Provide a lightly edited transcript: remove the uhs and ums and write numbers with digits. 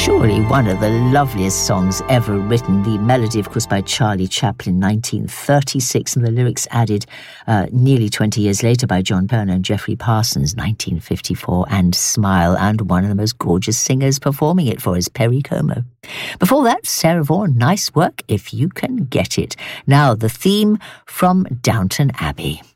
surely one of the loveliest songs ever written. The melody, of course, by Charlie Chaplin, 1936, and the lyrics added nearly 20 years later by John Perner and Geoffrey Parsons, 1954, and Smile, and one of the most gorgeous singers performing it for us, Perry Como. Before that, Sarah Vaughan, Nice Work If You Can Get It. Now, the theme from Downton Abbey.